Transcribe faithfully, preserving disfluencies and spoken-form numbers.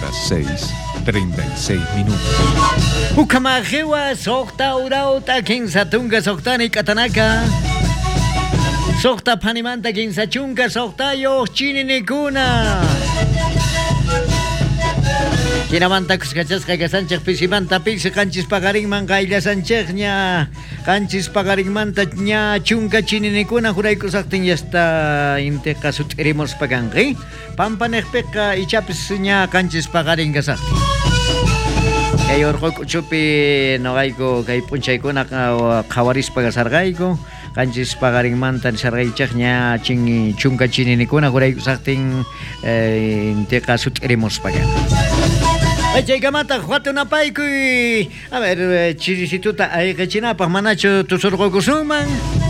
las seis treinta y seis minutos. Ukamajewa sokta urauta kinsatunga soktani katanaka. Sokta panimanta kinsachunga soktayo chininikuna. Kinamanta kuskachasqa kasanchik pisimanta pisi kanchis pagarinman qaylla sanchikña kanchis pagarinmanta ña chunka chininikuna huraykusaqtin yasta intiqa sut'irimos paganqi pampanekpiqa ichapis ña kanchis pagarin kasaqtin kay urquykuchupi noqayku kay p'unchaykuna qhawarispa kasarqayku kanchis pagarinmanta sarqaychik ña chin chunka chininikuna huraykusaqtin intiqa sut'irimos paganqi. Chaykamata huatunapaykuy a ver chirisituta ayqichinapaq manachu tusurqukusunman